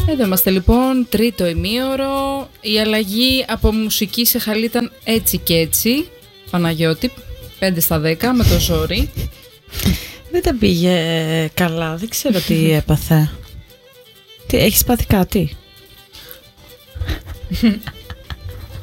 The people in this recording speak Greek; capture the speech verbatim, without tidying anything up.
Εδώ είμαστε λοιπόν, τρίτο ημίωρο. Η αλλαγή από μουσική σε χαλί ήταν έτσι και έτσι. Παναγιώτη, πέντε στα δέκα με το ζόρι. Δεν τα πήγε καλά, δεν ξέρω τι έπαθε. Τι, έχεις πάθει κάτι?